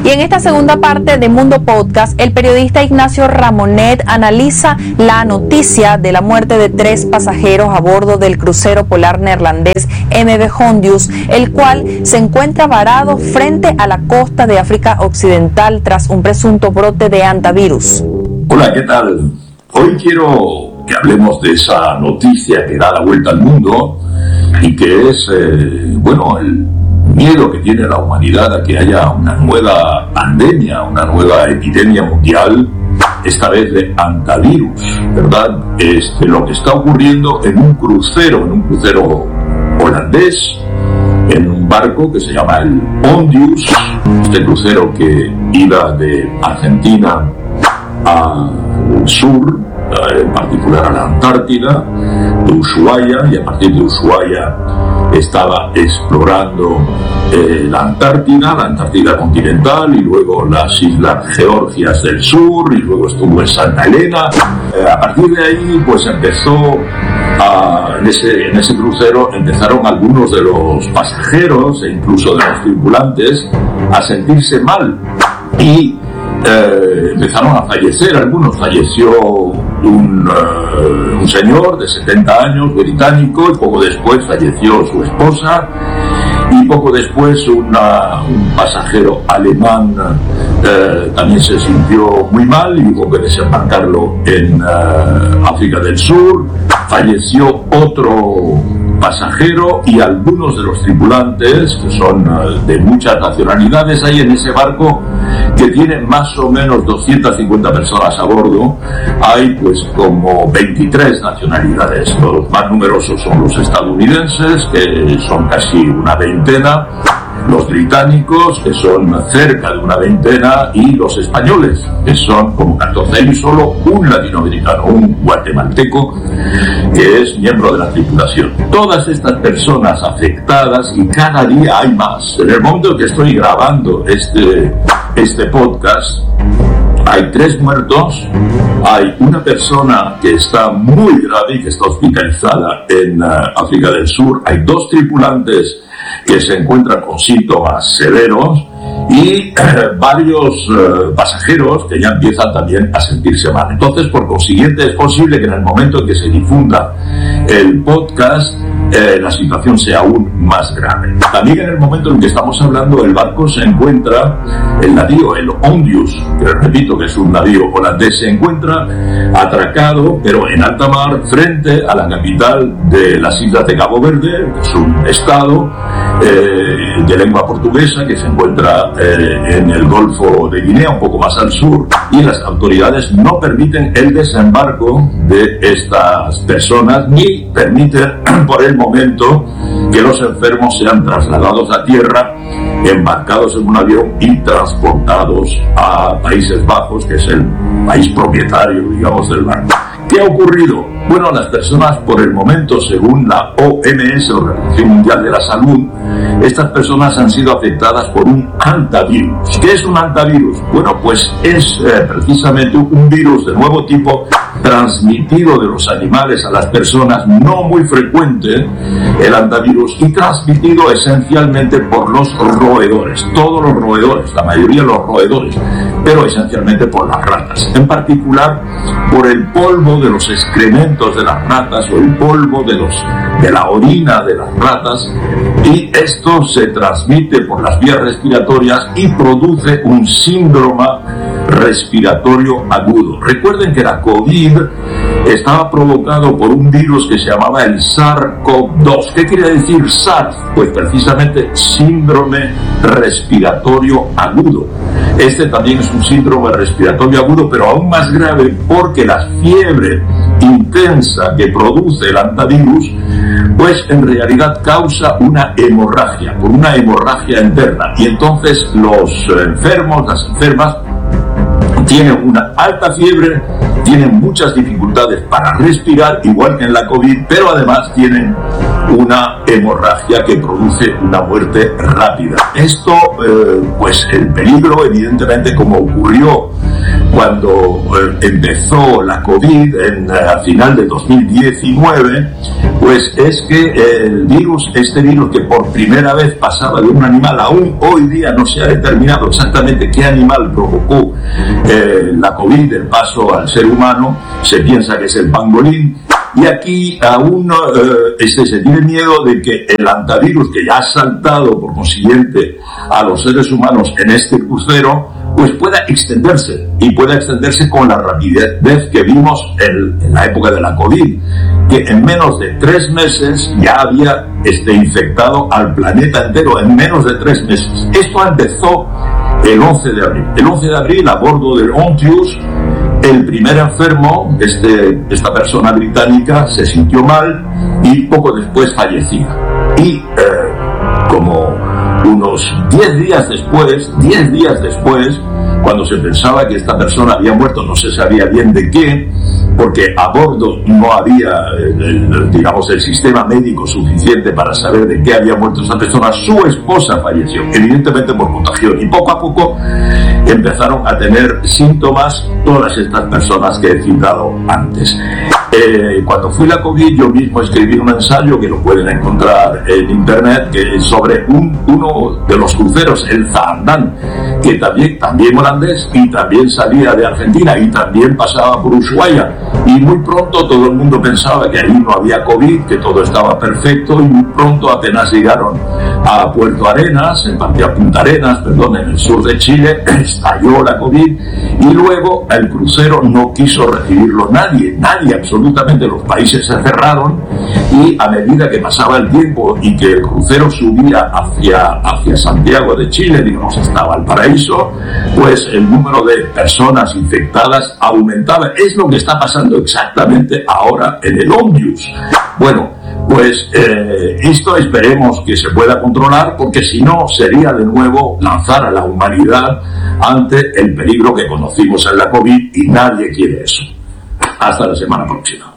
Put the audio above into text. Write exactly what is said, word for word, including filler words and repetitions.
Y en esta segunda parte de Mundo Podcast, el periodista Ignacio Ramonet analiza la noticia de la muerte de tres pasajeros a bordo del crucero polar neerlandés M V Hondius, el cual se encuentra varado frente a la costa de África Occidental tras un presunto brote de hantavirus. Hola, ¿qué tal? Hoy quiero que hablemos de esa noticia que da la vuelta al mundo y que es, eh, bueno, el miedo que tiene la humanidad a que haya una nueva pandemia, una nueva epidemia mundial, esta vez de hantavirus, ¿verdad? Este, lo que está ocurriendo en un crucero, en un crucero holandés, en un barco que se llama el Hondius, este crucero que iba de Argentina al sur, en particular a la Antártida, de Ushuaia, y a partir de Ushuaia estaba explorando eh, la Antártida, la Antártida continental, y luego las islas Georgias del sur, y luego estuvo en Santa Elena. Eh, a partir de ahí, pues empezó, a, en, ese, en ese crucero, empezaron algunos de los pasajeros e incluso de los tripulantes a sentirse mal, y Eh, empezaron a fallecer. Algunos falleció un, uh, un señor de setenta años británico, y poco después falleció su esposa, y poco después una, un pasajero alemán uh, también se sintió muy mal y hubo que desembarcarlo en uh, África del Sur. Falleció otro pasajero y algunos de los tripulantes, que son uh, de muchas nacionalidades. Hay en ese barco, que tiene más o menos doscientas cincuenta personas a bordo, hay pues como veintitrés nacionalidades. Los más numerosos son los estadounidenses, que son casi una veintena, los británicos, que son cerca de una veintena, y los españoles, que son como catorce, y solo un latinoamericano, un guatemalteco, que es miembro de la tripulación. Todas estas personas afectadas, y cada día hay más. En el momento en que estoy grabando este, este podcast, hay tres muertos, hay una persona que está muy grave y que está hospitalizada en uh, África del Sur, hay dos tripulantes que se encuentran con síntomas severos, y eh, varios eh, pasajeros que ya empiezan también a sentirse mal. Entonces, por consiguiente, es posible que en el momento en que se difunda el podcast, eh, la situación sea aún más grave. También en el momento en que estamos hablando, el barco se encuentra, el navío, el Hondius, que repito que es un navío holandés, se encuentra atracado, pero en alta mar, frente a la capital de las islas de Cabo Verde, que es un estado eh, de lengua portuguesa que se encuentra eh, en el Golfo de Guinea, un poco más al sur, y las autoridades no permiten el desembarco de estas personas, ni permiten por el momento que los enfermos sean trasladados a tierra, embarcados en un avión y transportados a Países Bajos, que es el país propietario, digamos, del barco. ¿Qué ha ocurrido? Bueno, las personas, por el momento, según la O M S, Organización Mundial de la Salud, estas personas han sido afectadas por un hantavirus. ¿Qué es un hantavirus? Bueno, pues es eh, precisamente un virus de nuevo tipo, transmitido de los animales a las personas, no muy frecuente el hantavirus, y transmitido esencialmente por los roedores, todos los roedores, la mayoría de los roedores, pero esencialmente por las ratas, en particular por el polvo de los excrementos de las ratas, o el polvo de, los, de la orina de las ratas, y esto se transmite por las vías respiratorias y produce un síndrome respiratorio agudo. Recuerden que la COVID estaba provocado por un virus que se llamaba el SARS-CoV dos. ¿Qué quiere decir SARS? Pues precisamente síndrome respiratorio agudo. Este también es un síndrome respiratorio agudo, pero aún más grave, porque la fiebre intensa que produce el hantavirus, pues en realidad causa una hemorragia, por una hemorragia interna, y entonces los enfermos, las enfermas, tienen una alta fiebre, tienen muchas dificultades para respirar, igual que en la COVID, pero además tienen una hemorragia que produce una muerte rápida. Esto, eh, pues el peligro, evidentemente, como ocurrió cuando eh, empezó la COVID en, eh, a final de dos mil diecinueve, pues es que eh, el virus, este virus que por primera vez pasaba de un animal, aún hoy día no se ha determinado exactamente qué animal provocó eh, la COVID, el paso al ser humano, se piensa que es el pangolín. Y aquí aún eh, este, se tiene miedo de que el hantavirus, que ya ha saltado por consiguiente a los seres humanos en este crucero, pues pueda extenderse, y pueda extenderse con la rapidez que vimos en, en la época de la COVID, que en menos de tres meses ya había este, infectado al planeta entero, en menos de tres meses. Esto empezó el once de abril. El once de abril, a bordo del Ontius, el primer enfermo, este, esta persona británica, se sintió mal y poco después fallecía. Y eh, como unos diez días después, diez días después, cuando se pensaba que esta persona había muerto, no se sabía bien de qué, porque a bordo no había, el, el, digamos, el sistema médico suficiente para saber de qué había muerto esta persona, su esposa falleció, evidentemente por contagio, y poco a poco empezaron a tener síntomas todas estas personas que he citado antes. Eh, cuando fui la COVID, yo mismo escribí un ensayo que lo pueden encontrar en internet, que es sobre un, uno de los cruceros, el Zaandam, que también, también holandés, y también salía de Argentina y también pasaba por Ushuaia, y muy pronto todo el mundo pensaba que ahí no había COVID, que todo estaba perfecto, y muy pronto apenas llegaron a Puerto Arenas, en parte a Punta Arenas, perdón, en el sur de Chile, estalló la COVID, y luego el crucero no quiso recibirlo nadie, nadie absolutamente. Absolutamente, los países se cerraron, y a medida que pasaba el tiempo y que el crucero subía hacia, hacia Santiago de Chile, digamos hasta Valparaíso, pues el número de personas infectadas aumentaba. Es lo que está pasando exactamente ahora en el Ontius. Bueno, pues eh, esto esperemos que se pueda controlar, porque si no sería de nuevo lanzar a la humanidad ante el peligro que conocimos en la COVID, y nadie quiere eso. Hasta la semana próxima.